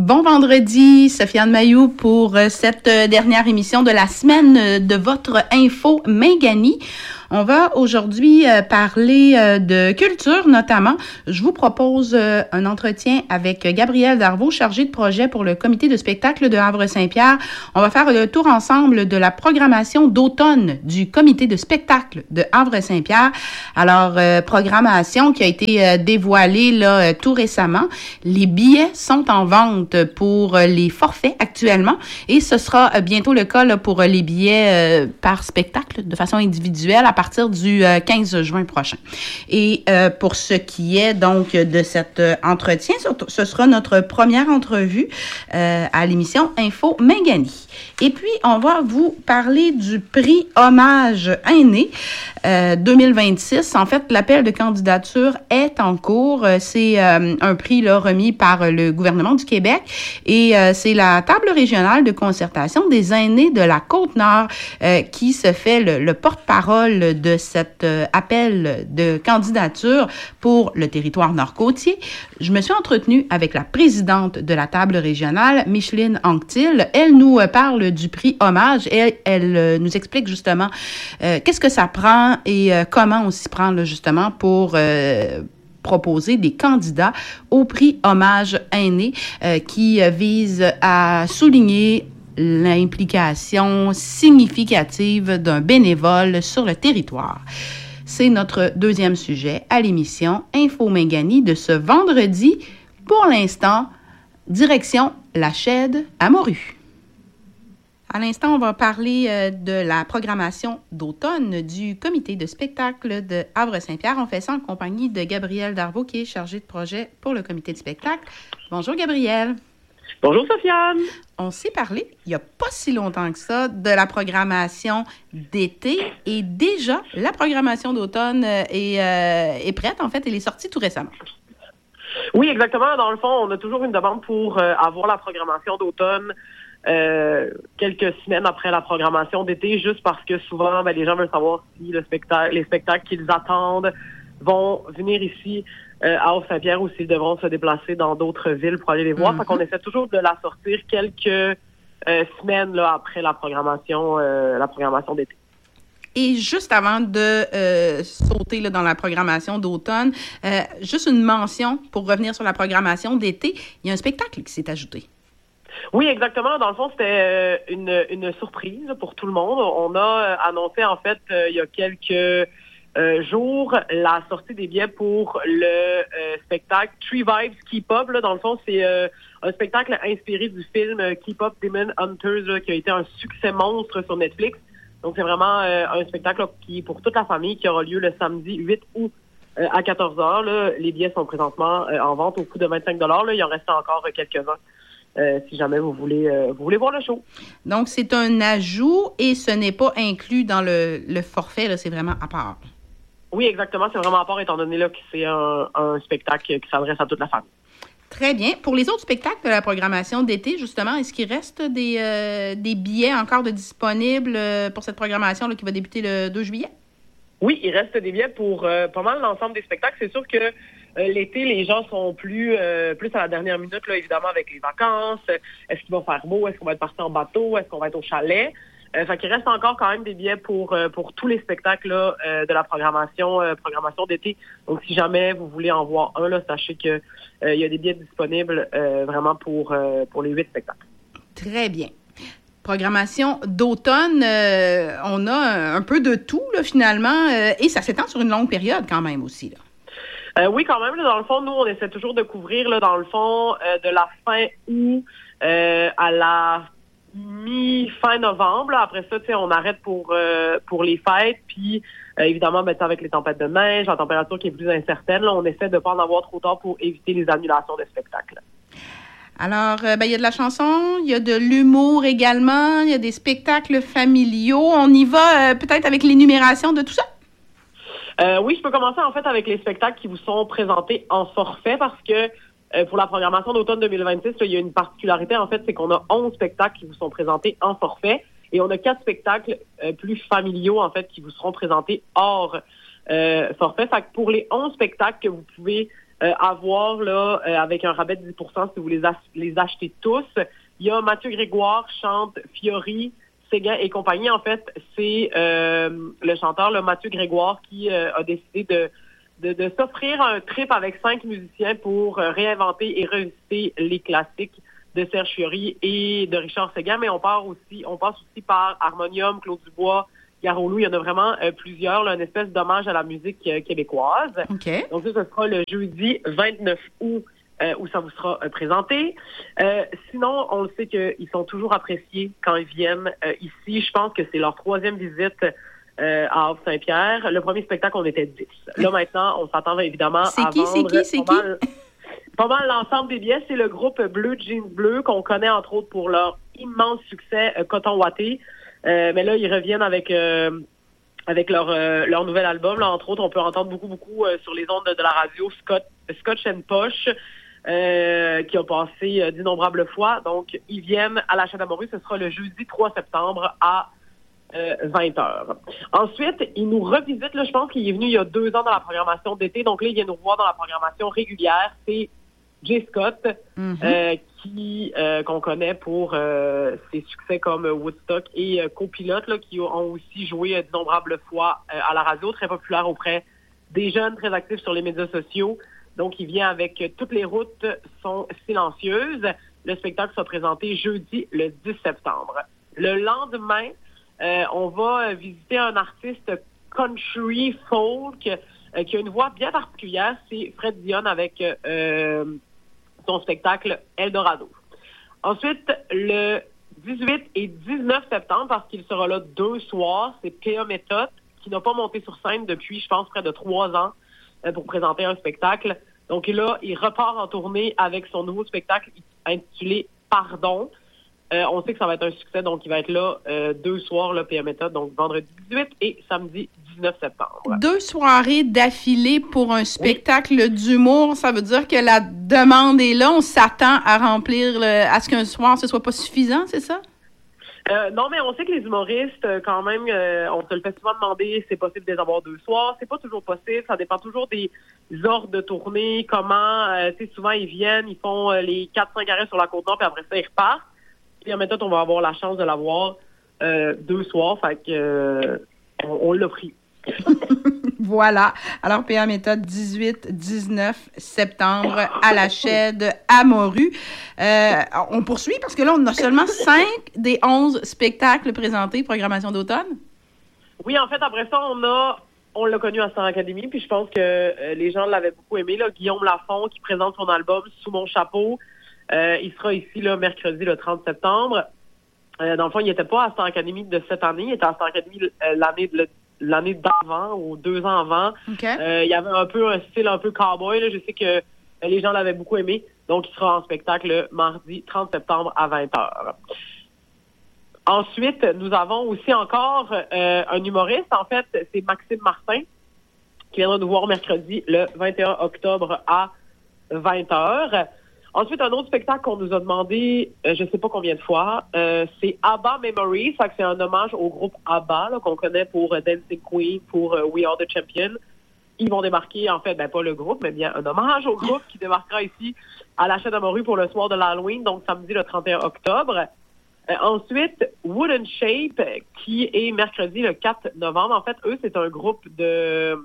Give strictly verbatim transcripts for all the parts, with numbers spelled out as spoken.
Bon vendredi, Sofiane Mayou pour cette dernière émission de la semaine de votre Info Mingani. On va aujourd'hui parler de culture notamment. Je vous propose un entretien avec Gabrielle Darvaux, chargée de projet pour le comité de spectacle de Havre-Saint-Pierre. On va faire le tour ensemble de la programmation d'automne du comité de spectacle de Havre-Saint-Pierre. Alors, euh, programmation qui a été euh, dévoilée là tout récemment. Les billets sont en vente pour les forfaits actuellement et ce sera bientôt le cas là, pour les billets euh, par spectacle de façon individuelle à partir du euh, quinze juin prochain. Et euh, pour ce qui est donc de cet euh, entretien, ce sera notre première entrevue euh, à l'émission Info Mingani. Et puis, on va vous parler du prix Hommage Aîné euh, deux mille vingt-six. En fait, l'appel de candidature est en cours. C'est euh, un prix là, remis par le gouvernement du Québec et euh, c'est la table régionale de concertation des aînés de la Côte-Nord euh, qui se fait le, le porte-parole de cet euh, appel de candidature pour le territoire nord-côtier. Je me suis entretenue avec la présidente de la table régionale, Micheline Anctil. Elle nous euh, parle du prix Hommage et elle, elle euh, nous explique justement euh, qu'est-ce que ça prend et euh, comment on s'y prend là, justement pour euh, proposer des candidats au prix Hommage Aîné euh, qui euh, vise à souligner l'implication significative d'un bénévole sur le territoire. C'est notre deuxième sujet à l'émission Info Mingani de ce vendredi. Pour l'instant, direction la Chède à Morue. À l'instant, on va parler euh, de la programmation d'automne du comité de spectacle de Havre-Saint-Pierre. On fait ça en compagnie de Gabrielle Darvaux, qui est chargée de projet pour le comité de spectacle. Bonjour, Gabrielle. Bonjour, Sofiane. On s'est parlé, il n'y a pas si longtemps que ça, de la programmation d'été. Et déjà, la programmation d'automne est, euh, est prête. En fait, elle est sortie tout récemment. Oui, exactement. Dans le fond, on a toujours une demande pour euh, avoir la programmation d'automne Euh, quelques semaines après la programmation d'été, juste parce que souvent, ben, les gens veulent savoir si le spectacle, les spectacles qu'ils attendent vont venir ici euh, à Havre-Saint-Pierre ou s'ils devront se déplacer dans d'autres villes pour aller les voir. Mm-hmm. Fait qu'on essaie toujours de la sortir quelques euh, semaines là, après la programmation, euh, la programmation d'été. Et juste avant de euh, sauter là, dans la programmation d'automne, euh, juste une mention pour revenir sur la programmation d'été, il y a un spectacle qui s'est ajouté. Oui, exactement. Dans le fond, c'était euh, une, une surprise pour tout le monde. On a euh, annoncé, en fait, euh, il y a quelques euh, jours, la sortie des billets pour le euh, spectacle Three Vibes Keep Up. Là, dans le fond, c'est euh, un spectacle inspiré du film euh, Keep Up Demon Hunters, là, qui a été un succès monstre sur Netflix. Donc, c'est vraiment euh, un spectacle là, qui est pour toute la famille, qui aura lieu le samedi huit août euh, à quatorze heures. Là. Les billets sont présentement euh, en vente au coût de vingt-cinq dollars. Là. Il en reste encore euh, quelques-uns. Euh, si jamais vous voulez euh, vous voulez voir le show. Donc, c'est un ajout et ce n'est pas inclus dans le, le forfait, là, c'est vraiment à part. Oui, exactement, c'est vraiment à part étant donné là, que c'est un, un spectacle qui s'adresse à toute la famille. Très bien. Pour les autres spectacles de la programmation d'été, justement, est-ce qu'il reste des, euh, des billets encore de disponibles pour cette programmation là, qui va débuter le deux juillet? Oui, il reste des billets pour euh, pas mal l'ensemble des spectacles. C'est sûr que Euh, l'été, les gens sont plus euh, plus à la dernière minute, là, évidemment, avec les vacances. Est-ce qu'il va faire beau? Est-ce qu'on va être parti en bateau? Est-ce qu'on va être au chalet? Euh, fait qu'il reste encore quand même des billets pour euh, pour tous les spectacles là, euh, de la programmation euh, programmation d'été. Donc, si jamais vous voulez en voir un, là, sachez que euh, il y a des billets disponibles euh, vraiment pour euh, pour les huit spectacles. Très bien. Programmation d'automne, euh, on a un, un peu de tout, là, finalement, euh, et ça s'étend sur une longue période quand même aussi, là. Euh, oui, quand même. Là, dans le fond, nous, on essaie toujours de couvrir, là, dans le fond, euh, de la fin août euh, à la mi-fin novembre. Là. Après ça, tu sais, on arrête pour euh, pour les fêtes. Puis, euh, évidemment, ben, avec les tempêtes de neige, la température qui est plus incertaine, là, on essaie de ne pas en avoir trop tard pour éviter les annulations de spectacles. Alors, euh, ben, il y a de la chanson, il y a de l'humour également, il y a des spectacles familiaux. On y va euh, peut-être avec l'énumération de tout ça? Euh, oui, je peux commencer en fait avec les spectacles qui vous sont présentés en forfait parce que euh, pour la programmation d'automne deux mille vingt-six, là, il y a une particularité en fait, c'est qu'on a onze spectacles qui vous sont présentés en forfait et on a quatre spectacles euh, plus familiaux en fait qui vous seront présentés hors euh, forfait. Fait que pour les onze spectacles que vous pouvez euh, avoir là euh, avec un rabais de dix pour cent si vous les, ach- les achetez tous. Il y a Mathieu Grégoire chante Fiori, Séguin et compagnie. En fait, c'est euh, le chanteur là, Mathieu Grégoire qui euh, a décidé de, de, de s'offrir un trip avec cinq musiciens pour euh, réinventer et revisiter les classiques de Serge Fiori et de Richard Séguin. Mais on part aussi, on passe aussi par Harmonium, Claude Dubois, Garolou. Il y en a vraiment euh, plusieurs, là, une espèce d'hommage à la musique euh, québécoise. Okay. Donc ça, ce sera le jeudi vingt-neuf août euh, où ça vous sera euh, présenté. Euh, sinon, on le sait qu'ils sont toujours appréciés quand ils viennent euh, ici. Je pense que c'est leur troisième visite euh, à Havre-Saint-Pierre. Le premier spectacle, on était dix. Là, maintenant, on s'attend évidemment c'est à qui, vendre c'est qui, c'est pas qui? mal, pas mal l'ensemble des billets. C'est le groupe Bleu Jeans Bleu qu'on connaît entre autres pour leur immense succès euh, Coton Watté. Euh, mais là, ils reviennent avec euh, avec leur euh, leur nouvel album. Là, entre autres, on peut entendre beaucoup, beaucoup euh, sur les ondes de, de la radio Scott, Scotch and Posh, euh, qui a passé euh, d'innombrables fois. Donc, ils viennent à la Chaîne-Amorue. Ce sera le jeudi trois septembre à euh, vingt heures. Ensuite, ils nous revisitent. Là, je pense qu'il est venu il y a deux ans dans la programmation d'été. Donc là, il vient nous voir dans la programmation régulière. C'est Jay Scott, mm-hmm. euh, qui euh, qu'on connaît pour euh, ses succès comme Woodstock et euh, Copilote, là, qui ont aussi joué euh, d'innombrables fois euh, à la radio, très populaire auprès des jeunes, très actifs sur les médias sociaux. Donc, il vient avec euh, Toutes les routes sont silencieuses. Le spectacle sera présenté jeudi, le dix septembre. Le lendemain, euh, on va visiter un artiste country folk euh, qui a une voix bien particulière. C'est Fred Dionne avec euh, son spectacle Eldorado. Ensuite, le dix-huit et dix-neuf septembre, parce qu'il sera là deux soirs, c'est P A Méthode, qui n'a pas monté sur scène depuis, je pense, près de trois ans euh, pour présenter un spectacle. Donc là, il repart en tournée avec son nouveau spectacle intitulé Pardon. Euh, on sait que ça va être un succès, donc il va être là euh, deux soirs, là, P A Méthode, donc vendredi dix-huit et samedi dix-neuf septembre. Deux soirées d'affilée pour un spectacle oui. d'humour, ça veut dire que la demande est là, on s'attend à remplir, le, à ce qu'un soir, ce soit pas suffisant, c'est ça? Euh, non, mais on sait que les humoristes, quand même, euh, on se le fait souvent demander, c'est possible de les avoir deux soirs, c'est pas toujours possible, ça dépend toujours des ordres de tournée, comment, euh, tu sais, souvent ils viennent, ils font euh, les quatre cinq arrêts sur la Côte-Nord, puis après ça, ils repartent. Puis en méthode, on va avoir la chance de l'avoir euh, deux soirs, fait que euh, on, on l'a pris. Voilà. Alors, P A Méthode, dix-huit dix-neuf septembre à la Chaîne à Morue. Euh, on poursuit parce que là, on a seulement cinq des onze spectacles présentés, programmation d'automne. Oui, en fait, après ça, on a on l'a connu à Star Academy, puis je pense que euh, les gens l'avaient beaucoup aimé. Là, Guillaume Lafont qui présente son album Sous mon chapeau. Euh, il sera ici là mercredi le trente septembre. Euh, dans le fond, il n'était pas à Star Academy de cette année, il était à Star Academy euh, l'année de l'année d'avant ou deux ans avant. Okay. Euh, il y avait un peu un style un peu cowboy. Là. Je sais que euh, les gens l'avaient beaucoup aimé. Donc, il sera en spectacle le mardi trente septembre à vingt heures. Ensuite, nous avons aussi encore euh, un humoriste. En fait, c'est Maxime Martin qui viendra nous voir mercredi le vingt et un octobre à vingt heures. Ensuite, un autre spectacle qu'on nous a demandé, euh, je ne sais pas combien de fois, euh, c'est ABBA Memories. Ça, c'est un hommage au groupe ABBA là, qu'on connaît pour euh, Dancing Queen, pour euh, We Are the Champion. Ils vont débarquer, en fait, ben pas le groupe, mais bien un hommage au groupe qui débarquera ici à la Chaîne-Amorue pour le soir de l'Halloween, donc samedi le trente et un octobre. Euh, ensuite, Wooden Shape, qui est mercredi le quatre novembre. En fait, eux, c'est un groupe de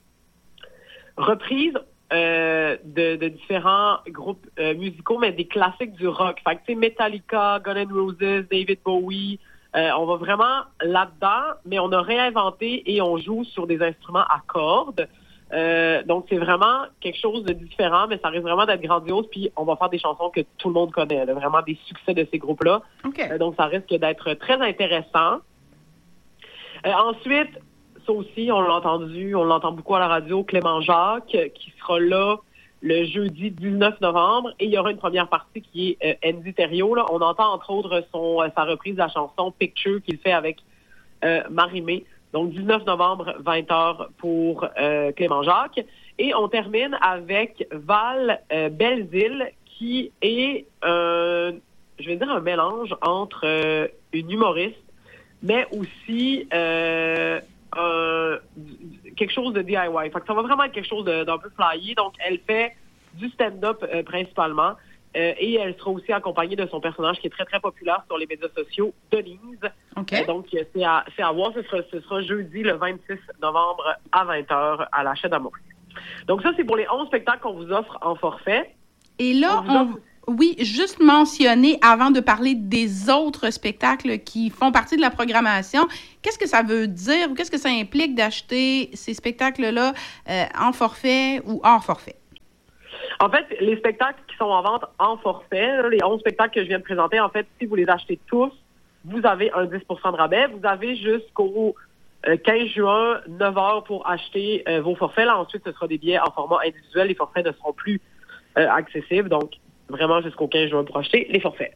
reprises euh, de, de différents groupes euh, musicaux, mais des classiques du rock. Fait que, tu sais, Metallica, Guns N' Roses, David Bowie. Euh, on va vraiment là-dedans, mais on a réinventé et on joue sur des instruments à cordes. Euh, donc, c'est vraiment quelque chose de différent, mais ça risque vraiment d'être grandiose. Puis, on va faire des chansons que tout le monde connaît, là, vraiment des succès de ces groupes-là. Okay. Euh, donc, ça risque d'être très intéressant. Euh, ensuite, ça aussi, on l'a entendu, on l'entend beaucoup à la radio, Clément Jacques, qui sera là le jeudi dix-neuf novembre. Et il y aura une première partie qui est euh, Andy Thériault. Là. On entend, entre autres, son, euh, sa reprise de la chanson Picture qu'il fait avec euh, Marie-Mé. Donc, dix-neuf novembre, vingt heures pour euh, Clément Jacques. Et on termine avec Val euh, Belzile, qui est, euh, je vais dire, un mélange entre euh, une humoriste, mais aussi euh, euh, quelque chose de D I Y. Fait que ça va vraiment être quelque chose de, d'un peu flyé. Donc, elle fait du stand-up euh, principalement. Euh, et elle sera aussi accompagnée de son personnage qui est très, très populaire sur les médias sociaux, Denise. Okay. Euh, donc, c'est à, c'est à voir. Ce sera, ce sera jeudi, le vingt-six novembre à vingt heures à la Chaîne d'Amour. Donc, ça, c'est pour les onze spectacles qu'on vous offre en forfait. Et là, on, offre... oui, juste mentionner, avant de parler des autres spectacles qui font partie de la programmation, qu'est-ce que ça veut dire ou qu'est-ce que ça implique d'acheter ces spectacles-là euh, en forfait ou hors forfait? En fait, les spectacles qui sont en vente en forfait, là, les onze spectacles que je viens de présenter, en fait, si vous les achetez tous, vous avez un dix pour cent de rabais. Vous avez jusqu'au euh, quinze juin, neuf heures pour acheter euh, vos forfaits. Là, ensuite, ce sera des billets en format individuel. Les forfaits ne seront plus euh, accessibles. Donc, vraiment jusqu'au quinze juin pour acheter les forfaits.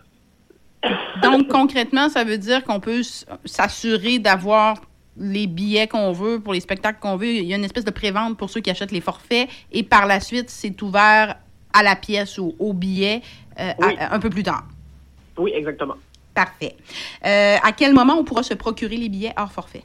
Donc, concrètement, ça veut dire qu'on peut s'assurer d'avoir les billets qu'on veut pour les spectacles qu'on veut. Il y a une espèce de prévente pour ceux qui achètent les forfaits et par la suite, c'est ouvert à la pièce ou au billet euh, oui. à, un peu plus tard. Oui, exactement. Parfait. Euh, à quel moment on pourra se procurer les billets hors forfait?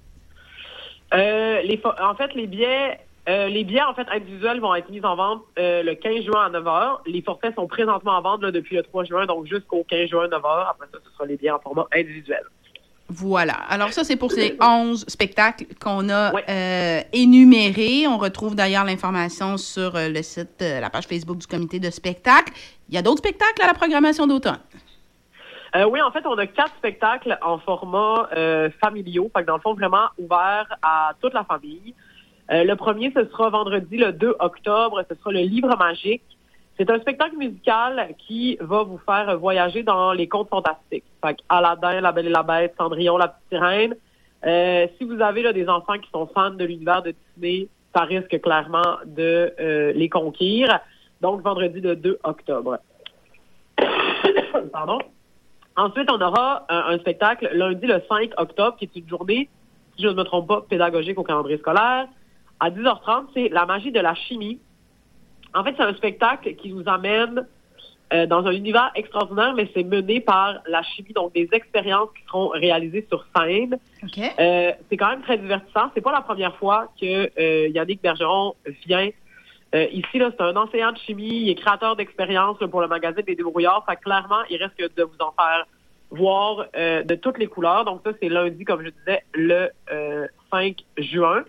Euh, les fo- en fait, les billets, euh, les billets en fait individuels vont être mis en vente euh, le quinze juin à neuf heures. Les forfaits sont présentement en vente là, depuis le trois juin, donc jusqu'au quinze juin, neuf heures. Après ça, ce sera les billets en format individuel. Voilà. Alors ça, c'est pour ces onze spectacles qu'on a ouais. euh, énumérés. On retrouve d'ailleurs l'information sur euh, le site, euh, la page Facebook du comité de spectacle. Il y a d'autres spectacles à la programmation d'automne. Euh, oui, en fait, on a quatre spectacles en format euh, familiaux. Fait que dans le fond, vraiment ouvert à toute la famille. Euh, le premier, ce sera vendredi le deux octobre. Ce sera le Livre magique. C'est un spectacle musical qui va vous faire voyager dans les contes fantastiques. Fait Aladdin, La Belle et la Bête, Cendrillon, La Petite Sirène. Euh, si vous avez là, des enfants qui sont fans de l'univers de Disney, ça risque clairement de euh, les conquérir. Donc, vendredi le deux octobre. Pardon. Ensuite, on aura un, un spectacle lundi le cinq octobre, qui est une journée, si je ne me trompe pas, pédagogique au calendrier scolaire. À dix heures trente, c'est La magie de la chimie. En fait, c'est un spectacle qui nous amène euh, dans un univers extraordinaire, mais c'est mené par la chimie, donc des expériences qui seront réalisées sur scène. Okay. Euh, c'est quand même très divertissant. C'est pas la première fois que euh, Yannick Bergeron vient euh, ici. Là, c'est un enseignant de chimie, il est créateur d'expériences là, pour le magazine des débrouillards. Fait que clairement, il risque de vous en faire voir euh, de toutes les couleurs. Donc ça, c'est lundi, comme je disais, le euh, cinq juin.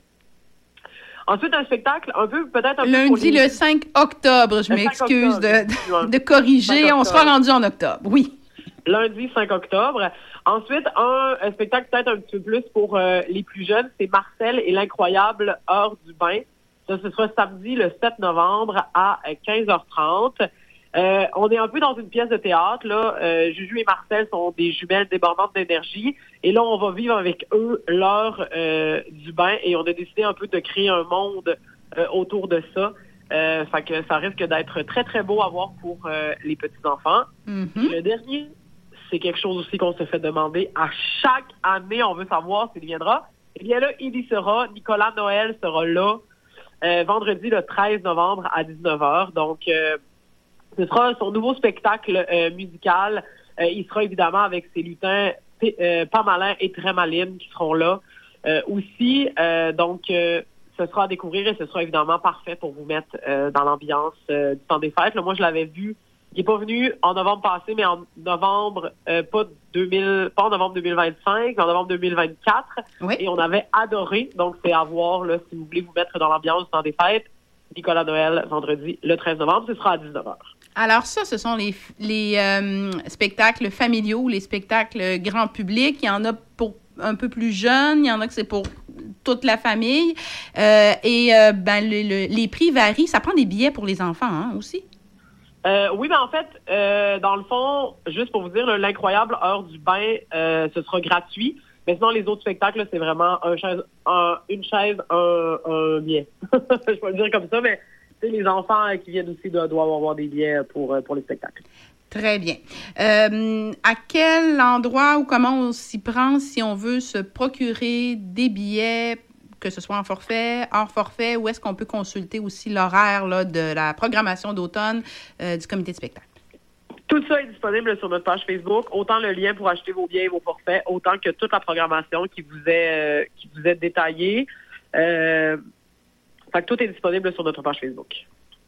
Ensuite, un spectacle un peu, peut-être un Lundi, peu... Lundi, le cinq octobre. Je m'excuse de, de corriger. On sera rendu en octobre, oui. Lundi, cinq octobre. Ensuite, un, un spectacle peut-être un petit peu plus pour euh, les plus jeunes, c'est Marcel et l'incroyable heure du bain. Ça, ce sera samedi, le sept novembre à quinze heures trente. Euh, on est un peu dans une pièce de théâtre, là. Euh, Juju et Marcel sont des jumelles débordantes d'énergie. Et là, on va vivre avec eux l'heure euh, du bain. Et on a décidé un peu de créer un monde euh, autour de ça. Euh, fait que ça risque d'être très, très beau à voir pour euh, les petits-enfants. Mm-hmm. Le dernier, c'est quelque chose aussi qu'on se fait demander à chaque année. On veut savoir s'il viendra. Eh bien là, il y sera. Nicolas Noël sera là euh, vendredi le treize novembre à dix-neuf heures. Donc... Euh, Ce sera son nouveau spectacle euh, musical. Euh, il sera évidemment avec ses lutins euh, pas malins et très malines qui seront là euh, aussi. Euh, donc, euh, ce sera à découvrir et ce sera évidemment parfait pour vous mettre euh, dans l'ambiance euh, du temps des fêtes. Là, moi, je l'avais vu. Il n'est pas venu en novembre passé, mais en novembre, euh, pas deux mille, pas en novembre deux mille vingt-cinq, mais en novembre deux mille vingt-quatre. Oui. Et on avait adoré. Donc, c'est à voir là, si vous voulez vous mettre dans l'ambiance du temps des fêtes. Nicolas Noël, vendredi, le treize novembre, ce sera à dix-neuf heures. Alors ça, ce sont les, les euh, spectacles familiaux, les spectacles grand public. Il y en a pour un peu plus jeunes, il y en a que c'est pour toute la famille. Euh, et euh, ben, le, le, les prix varient. Ça prend des billets pour les enfants hein, aussi? Euh, oui, ben en fait, euh, dans le fond, juste pour vous dire, là, l'incroyable heure du bain, euh, ce sera gratuit. Mais sinon, les autres spectacles, là, c'est vraiment un chaise, un, une chaise, un, un billet. Je peux le dire comme ça, mais les enfants qui viennent aussi doivent, doivent avoir des billets pour, pour les spectacles. Très bien. Euh, à quel endroit ou comment on s'y prend si on veut se procurer des billets, que ce soit en forfait, hors forfait, ou est-ce qu'on peut consulter aussi l'horaire là, de la programmation d'automne euh, du comité de spectacle? Tout ça est disponible sur notre page Facebook, autant le lien pour acheter vos billets et vos forfaits, autant que toute la programmation qui vous est, euh, qui vous est détaillée. Euh, fait que tout est disponible sur notre page Facebook.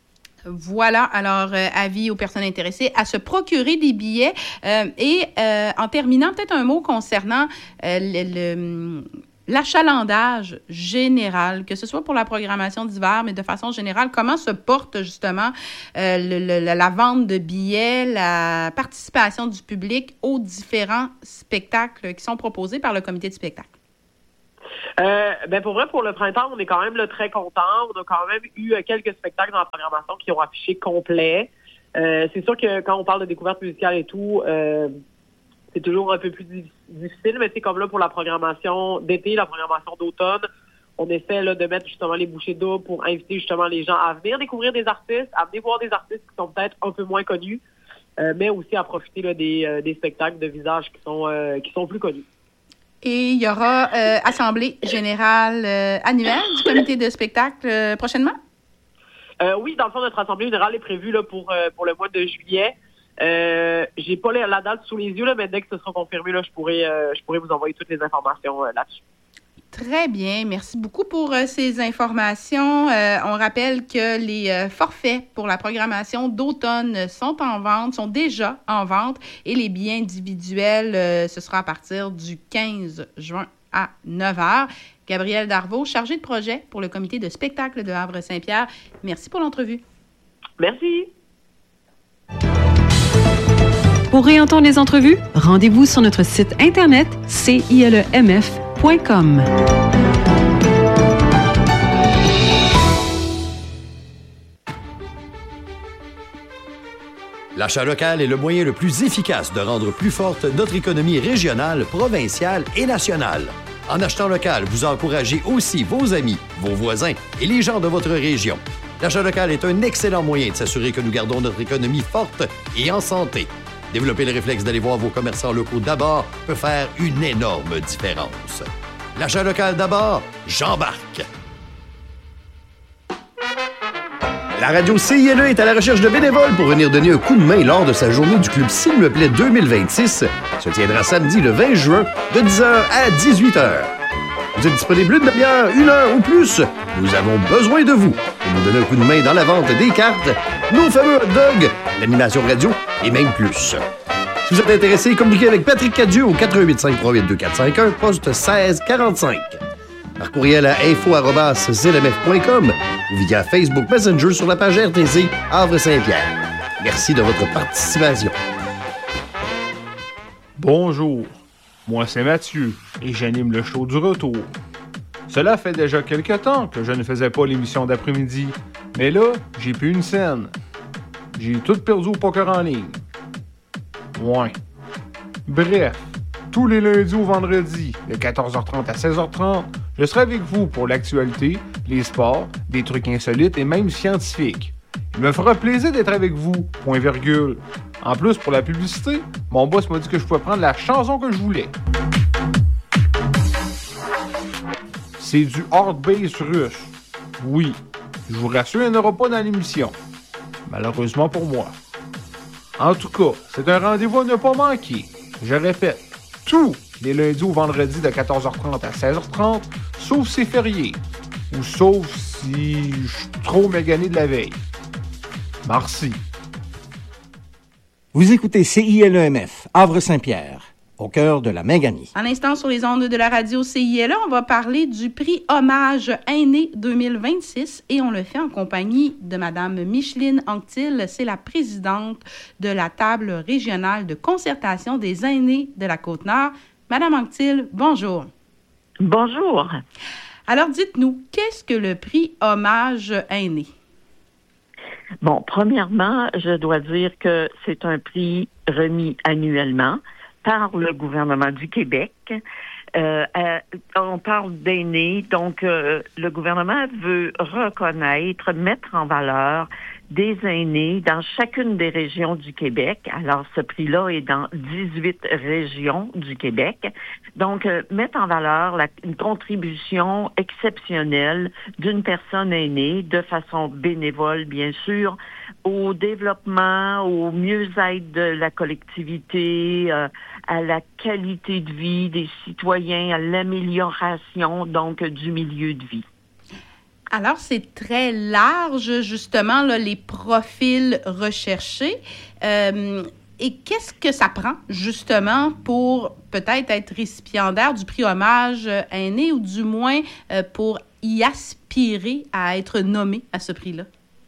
Voilà, alors euh, avis aux personnes intéressées à se procurer des billets. Euh, et euh, en terminant, peut-être un mot concernant euh, le, le, l'achalandage général, que ce soit pour la programmation d'hiver, mais de façon générale, comment se porte justement euh, le, le, la vente de billets, la participation du public aux différents spectacles qui sont proposés par le comité de spectacle? Euh, ben pour vrai, pour le printemps, on est quand même là, très contents. On a quand même eu euh, quelques spectacles dans la programmation qui ont affiché complet. Euh, c'est sûr que quand on parle de découverte musicale et tout, euh, c'est toujours un peu plus difficile, mais c'est comme là pour la programmation d'été, la programmation d'automne, on essaie là, de mettre justement les bouchées doubles pour inviter justement les gens à venir découvrir des artistes, à venir voir des artistes qui sont peut-être un peu moins connus, euh, mais aussi à profiter là, des, euh, des spectacles de visages qui sont, euh, qui sont plus connus. Et il y aura euh, assemblée générale euh, annuelle du comité de spectacle euh, prochainement? Euh, oui, dans le fond, notre assemblée générale est prévue là, pour, euh, pour le mois de juillet. Euh, j'ai pas la date sous les yeux, là, mais dès que ce sera confirmé, là, je pourrais euh, je pourrais vous envoyer toutes les informations euh, là-dessus. Très bien. Merci beaucoup pour euh, ces informations. Euh, on rappelle que les euh, forfaits pour la programmation d'automne sont en vente, sont déjà en vente, et les billets individuels, euh, ce sera à partir du quinze juin à neuf heures. Gabrielle Darvaux, chargée de projet pour le comité de spectacle de Havre-Saint-Pierre. Merci pour l'entrevue. Merci. Pour réentendre les entrevues, rendez-vous sur notre site internet c i l e m f point com. L'achat local est le moyen le plus efficace de rendre plus forte notre économie régionale, provinciale et nationale. En achetant local, vous encouragez aussi vos amis, vos voisins et les gens de votre région. L'achat local est un excellent moyen de s'assurer que nous gardons notre économie forte et en santé. Développer le réflexe d'aller voir vos commerçants locaux d'abord peut faire une énorme différence. L'achat local d'abord, j'embarque. La radio C I L E est à la recherche de bénévoles pour venir donner un coup de main lors de sa journée du Club S'il me plaît deux mille vingt-six. Se tiendra samedi le vingt juin de dix heures à dix-huit heures. Vous êtes disponible une demi-heure, une heure ou plus? Nous avons besoin de vous pour nous donner un coup de main dans la vente des cartes, nos fameux hot dogs, l'animation radio et même plus. Si vous êtes intéressé, communiquez avec Patrick Cadieux au quatre un huit cinq trois huit deux quatre cinq un, poste seize quarante-cinq. Par courriel à info arobase z l m f point com ou via Facebook Messenger sur la page R T C Havre-Saint-Pierre. Merci de votre participation. Bonjour, moi c'est Mathieu et j'anime le show du retour. Cela fait déjà quelque temps que je ne faisais pas l'émission d'après-midi, mais là, j'ai plus une scène. J'ai tout perdu au poker en ligne. Ouais. Bref, tous les lundis au vendredi, de quatorze heures trente à seize heures trente, je serai avec vous pour l'actualité, les sports, des trucs insolites et même scientifiques. Il me fera plaisir d'être avec vous, point virgule. En plus, pour la publicité, mon boss m'a dit que je pouvais prendre la chanson que je voulais. C'est du hard bass russe. Oui, je vous rassure, il n'y en aura pas dans l'émission. Malheureusement pour moi. En tout cas, c'est un rendez-vous à ne pas manquer. Je répète, tous les lundis au vendredi de quatorze heures trente à seize heures trente, sauf c'est férié. Ou sauf si je suis trop magané de la veille. Merci. Vous écoutez C I L E M F, Havre-Saint-Pierre, au cœur de la Méganie. En instant, sur les ondes de la radio C I L E, on va parler du prix Hommage Aîné deux mille vingt-six et on le fait en compagnie de Mme Micheline Anctil. C'est la présidente de la table régionale de concertation des aînés de la Côte-Nord. Mme Anctil, bonjour. Bonjour. Alors, dites-nous, qu'est-ce que le prix Hommage Aîné? Bon, premièrement, je dois dire que c'est un prix remis annuellement par le gouvernement du Québec. Euh, euh, on parle d'aînés, donc euh, le gouvernement veut reconnaître, mettre en valeur des aînés dans chacune des régions du Québec. Alors, ce prix-là est dans dix-huit régions du Québec. Donc, euh, mettre en valeur la, une contribution exceptionnelle d'une personne aînée de façon bénévole, bien sûr, au développement, au mieux-être de la collectivité, euh, à la qualité de vie des citoyens, à l'amélioration, donc, du milieu de vie. Alors, c'est très large, justement, là, les profils recherchés. Euh, et qu'est-ce que ça prend, justement, pour peut-être être récipiendaire du prix Hommage aîné ou du moins euh, pour y aspirer à être nommé à ce prix-là?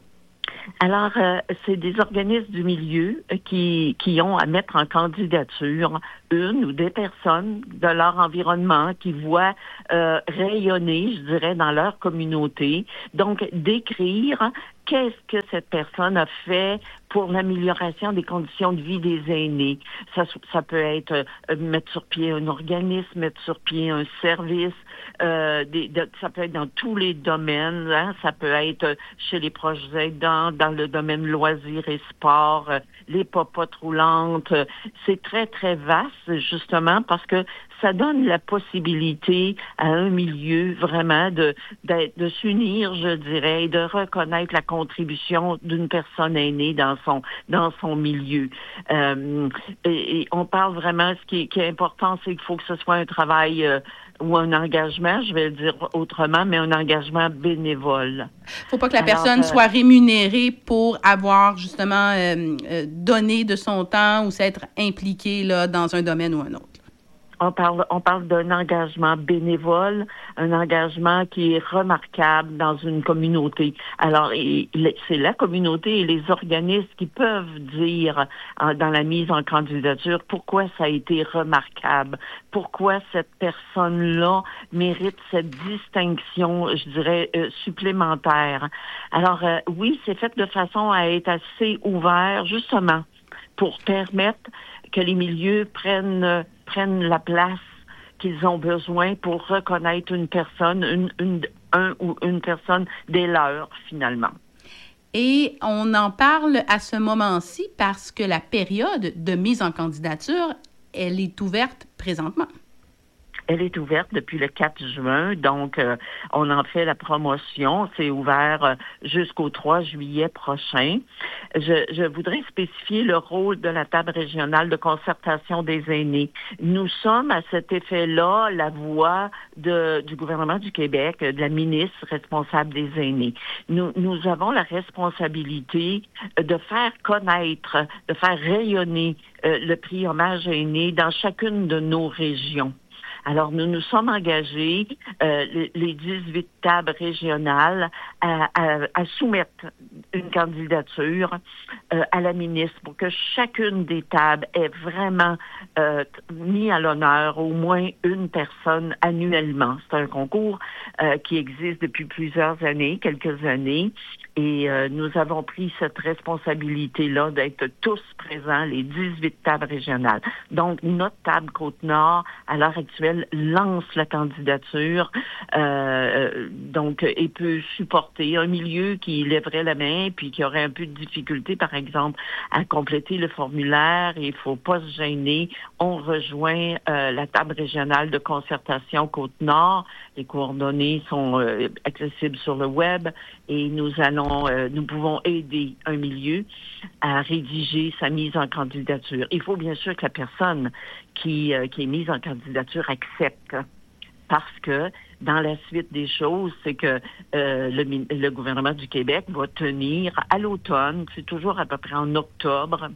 Alors, euh, c'est des organismes du milieu qui, qui ont à mettre en candidature une ou des personnes de leur environnement qui voient euh, rayonner, je dirais, dans leur communauté. Donc, décrire qu'est-ce que cette personne a fait pour l'amélioration des conditions de vie des aînés. Ça, ça peut être euh, mettre sur pied un organisme, mettre sur pied un service, euh, des, de, ça peut être dans tous les domaines, hein? Ça peut être chez les proches aidants, dans le domaine loisirs et sport, euh, les popotes roulantes. C'est très, très vaste, justement, parce que ça donne la possibilité à un milieu vraiment de, de, de s'unir, je dirais, et de reconnaître la contribution d'une personne aînée dans son dans son milieu. Euh, et, et on parle vraiment, ce qui est, qui est important, c'est qu'il faut que ce soit un travail euh, ou un engagement, je vais le dire autrement, mais un engagement bénévole. Faut pas que la Alors, personne euh, soit rémunérée pour avoir justement euh, euh, donné de son temps ou s'être impliquée là, dans un domaine ou un autre. On parle, on parle d'un engagement bénévole, un engagement qui est remarquable dans une communauté. Alors, et, c'est la communauté et les organismes qui peuvent dire en, dans la mise en candidature pourquoi ça a été remarquable, pourquoi cette personne-là mérite cette distinction, je dirais, euh, supplémentaire. Alors, euh, oui, c'est fait de façon à être assez ouvert, justement, pour permettre que les milieux prennent prennent la place qu'ils ont besoin pour reconnaître une personne, une, une, un ou une personne des leurs, finalement. Et on en parle à ce moment-ci parce que la période de mise en candidature, elle est ouverte présentement. Elle est ouverte depuis le quatre juin, donc euh, on en fait la promotion. C'est ouvert euh, jusqu'au trois juillet prochain. Je, je voudrais spécifier le rôle de la table régionale de concertation des aînés. Nous sommes à cet effet-là la voix de, du gouvernement du Québec, de la ministre responsable des aînés. Nous, nous avons la responsabilité de faire connaître, de faire rayonner euh, le prix Hommage aîné dans chacune de nos régions. Alors, nous nous sommes engagés, euh, les, les dix-huit tables régionales, à, à, à soumettre une candidature euh, à la ministre pour que chacune des tables ait vraiment euh, mis à l'honneur au moins une personne annuellement. C'est un concours euh, qui existe depuis plusieurs années, quelques années, et euh, nous avons pris cette responsabilité-là d'être tous présents, les dix-huit tables régionales. Donc, notre table Côte-Nord, à l'heure actuelle, lance la candidature, euh, donc, et peut supporter un milieu qui lèverait la main puis qui aurait un peu de difficulté, par exemple, à compléter le formulaire. Il faut pas se gêner. On rejoint euh, la table régionale de concertation Côte-Nord. Les coordonnées sont euh, accessibles sur le web et nous allons, euh, nous pouvons aider un milieu à rédiger sa mise en candidature. Il faut bien sûr que la personne qui, euh, qui est mise en candidature accepte, parce que dans la suite des choses, c'est que euh, le, le gouvernement du Québec va tenir à l'automne, c'est toujours à peu près en octobre,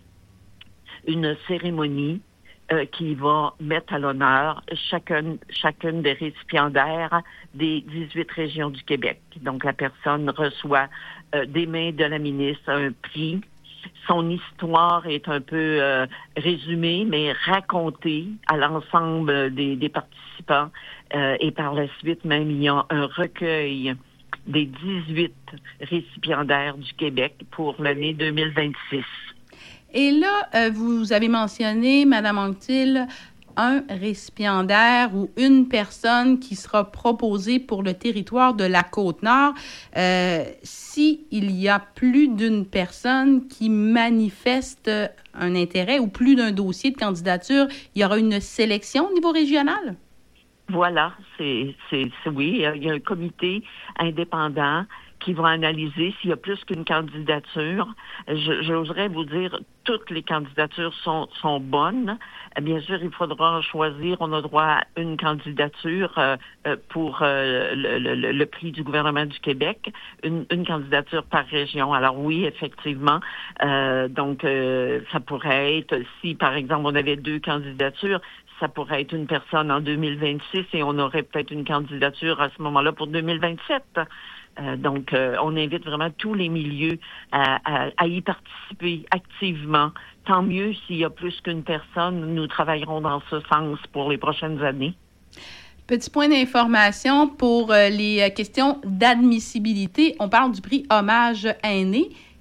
une cérémonie euh, qui va mettre à l'honneur chacune, chacune des récipiendaires des dix-huit régions du Québec. Donc, la personne reçoit euh, des mains de la ministre un prix. Son histoire est un peu euh, résumée, mais racontée à l'ensemble des, des participants. Euh, et par la suite, même, il y a un recueil des dix-huit récipiendaires du Québec pour l'année deux mille vingt-six. Et là, euh, vous avez mentionné, Mme Anctil, un récipiendaire ou une personne qui sera proposée pour le territoire de la Côte-Nord. Euh, s'il y a plus d'une personne qui manifeste un intérêt ou plus d'un dossier de candidature, il y aura une sélection au niveau régional? Voilà, c'est, c'est, c'est oui, il y a un comité indépendant qui va analyser s'il y a plus qu'une candidature. Je, j'oserais vous dire, toutes les candidatures sont, sont bonnes. Bien sûr, il faudra choisir. On a droit à une candidature euh, pour euh, le, le, le prix du gouvernement du Québec, une, une candidature par région. Alors oui, effectivement, euh, donc euh, ça pourrait être, si par exemple on avait deux candidatures, ça pourrait être une personne en deux mille vingt-six et on aurait peut-être une candidature à ce moment-là pour deux mille vingt-sept. Euh, donc, euh, on invite vraiment tous les milieux à, à, à y participer activement. Tant mieux s'il y a plus qu'une personne. Nous travaillerons dans ce sens pour les prochaines années. Petit point d'information pour euh, les questions d'admissibilité. On parle du prix Hommage aîné.